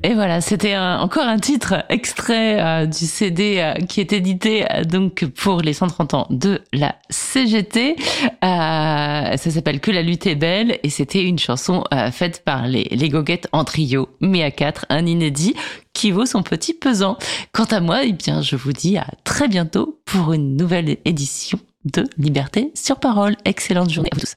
Et voilà, c'était encore un titre extrait du CD qui est édité donc pour les 130 ans de la CGT. Ça s'appelle Que la lutte est belle et c'était une chanson faite par les Goguettes en trio, mais à 4, un inédit qui vaut son petit pesant. Quant à moi, eh bien, je vous dis à très bientôt pour une nouvelle édition de Liberté sur Parole. Excellente journée à vous tous.